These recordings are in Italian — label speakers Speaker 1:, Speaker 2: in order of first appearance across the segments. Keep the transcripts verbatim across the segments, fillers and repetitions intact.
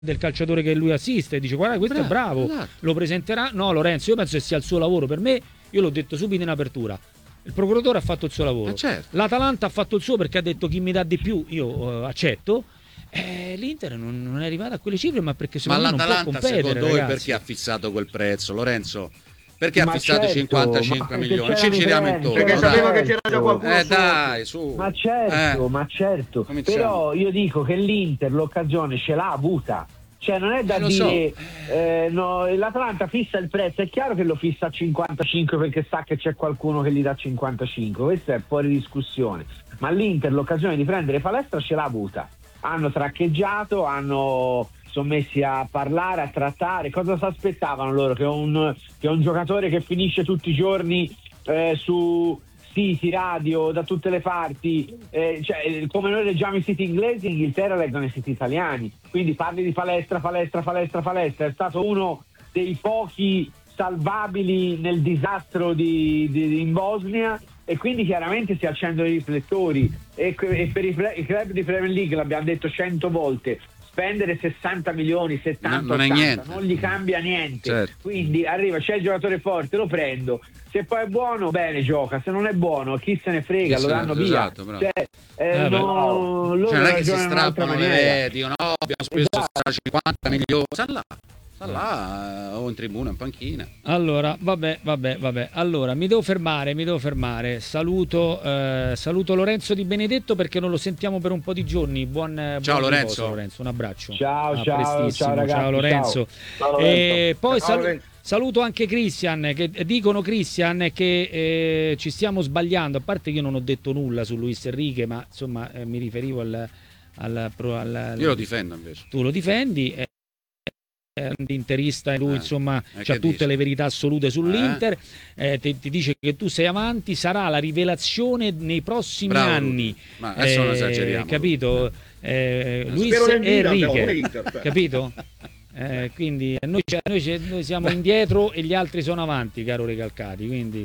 Speaker 1: del calciatore che lui assiste, dice guarda questo bravo, è bravo, esatto. Lo presenterà. No Lorenzo, io penso che sia il suo lavoro, per me, io l'ho detto subito in apertura, il procuratore ha fatto il suo lavoro,
Speaker 2: certo.
Speaker 1: L'Atalanta ha fatto il suo perché ha detto chi mi dà di più io uh, accetto. Eh, L'Inter non, non è arrivata a quelle cifre, ma perché secondo
Speaker 2: ma
Speaker 1: me non può competere.
Speaker 2: Secondo voi
Speaker 1: ragazzi.
Speaker 2: Perché ha fissato quel prezzo, Lorenzo? Perché
Speaker 3: ma
Speaker 2: ha fissato
Speaker 3: certo,
Speaker 2: cinquantacinque milioni? Ci giriamo intorno.
Speaker 4: Perché sapeva che c'era già qualcuno.
Speaker 2: Eh dai, su.
Speaker 3: Ma certo,
Speaker 2: eh.
Speaker 3: ma certo.
Speaker 2: Cominciamo.
Speaker 3: Però io dico che l'Inter l'occasione ce l'ha avuta. Cioè non è da
Speaker 2: eh,
Speaker 3: dire
Speaker 2: so.
Speaker 3: eh, no, l'Atalanta fissa il prezzo, è chiaro che lo fissa a cinquantacinque perché sa che c'è qualcuno che gli dà cinquantacinque, questo è fuori discussione, ma l'Inter l'occasione di prendere Palestra ce l'ha avuta, hanno traccheggiato, hanno sono messi a parlare, a trattare, cosa si aspettavano loro? Che un, che un giocatore che finisce tutti i giorni eh, su siti, radio, da tutte le parti, eh, cioè, come noi leggiamo i siti inglesi, in Inghilterra leggono i siti italiani, quindi parli di palestra, palestra, palestra, palestra, è stato uno dei pochi salvabili nel disastro di, di, in Bosnia, e quindi chiaramente si accendono i riflettori, e, e per i, i club di Premier League, l'abbiamo detto cento volte, spendere sessanta milioni, settanta,
Speaker 2: non, non,
Speaker 3: ottanta, non gli cambia niente,
Speaker 2: certo.
Speaker 3: Quindi arriva, c'è il giocatore forte, lo prendo, se poi è buono bene gioca, se non è buono chi se ne frega,
Speaker 2: chi
Speaker 3: lo danno via,
Speaker 2: esatto,
Speaker 3: cioè, eh,
Speaker 1: eh,
Speaker 3: no, loro
Speaker 2: cioè, non è che si
Speaker 3: ragionano in un'altra
Speaker 2: strappano le
Speaker 3: maniera.
Speaker 2: idee, dicono no, abbiamo speso
Speaker 3: Esatto.
Speaker 2: cinquanta milioni, sta là, sta là o in tribuna, in panchina.
Speaker 1: Allora, vabbè, vabbè, vabbè. Allora, mi devo fermare, mi devo fermare. Saluto, eh, saluto Lorenzo Di Benedetto perché non lo sentiamo per un po' di giorni. Buon,
Speaker 2: ciao
Speaker 1: buon
Speaker 2: Lorenzo.
Speaker 1: riposo, Lorenzo. Un abbraccio.
Speaker 3: Ciao,
Speaker 1: A
Speaker 3: ciao,
Speaker 1: prestissimo.
Speaker 3: ciao ragazzi.
Speaker 1: Ciao Lorenzo.
Speaker 3: Ciao. Ciao,
Speaker 1: E poi
Speaker 4: ciao,
Speaker 1: salu-
Speaker 4: Lorenzo.
Speaker 1: saluto anche Christian, che dicono Christian che eh, ci stiamo sbagliando, a parte che io non ho detto nulla su Luis Enrique, ma insomma eh, mi riferivo al, al, al, al...
Speaker 2: Io lo difendo invece.
Speaker 1: Tu lo difendi. Eh, interista e lui
Speaker 2: eh,
Speaker 1: insomma
Speaker 2: eh,
Speaker 1: c'ha tutte
Speaker 2: dice?
Speaker 1: le verità assolute sull'Inter, eh? Eh, ti, ti dice che tu sei avanti, sarà la rivelazione nei prossimi
Speaker 2: Bravo,
Speaker 1: anni,
Speaker 2: ma adesso
Speaker 1: eh,
Speaker 2: non esageriamo,
Speaker 1: capito? Eh,
Speaker 2: eh.
Speaker 1: Luis Enrique, capito? Eh, quindi noi, noi, noi siamo indietro e gli altri sono avanti, caro Recalcati, quindi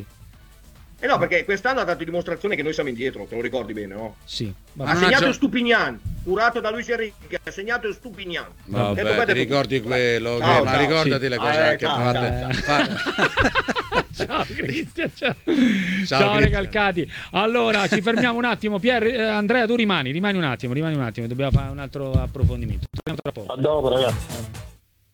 Speaker 4: Eh no, perché quest'anno ha dato dimostrazione che noi siamo indietro, te lo ricordi bene, no?
Speaker 1: sì,
Speaker 4: ha segnato Stupignan, curato da Luis Enrique, ha segnato Stupignan.
Speaker 2: Vabbè, ti ricordi quello,
Speaker 4: ciao,
Speaker 2: che, ma
Speaker 4: ciao,
Speaker 2: ricordati
Speaker 4: sì.
Speaker 2: le cose
Speaker 4: ah,
Speaker 2: anche
Speaker 4: eh,
Speaker 2: fatte.
Speaker 1: Ciao Cristian, ciao,
Speaker 2: ciao,
Speaker 1: ciao Recalcati. Allora ci fermiamo un attimo. Pier, eh, Andrea, tu rimani, rimani un attimo, rimani un attimo, dobbiamo fare un altro approfondimento. Torniamo tra poco.
Speaker 3: A dopo ragazzi.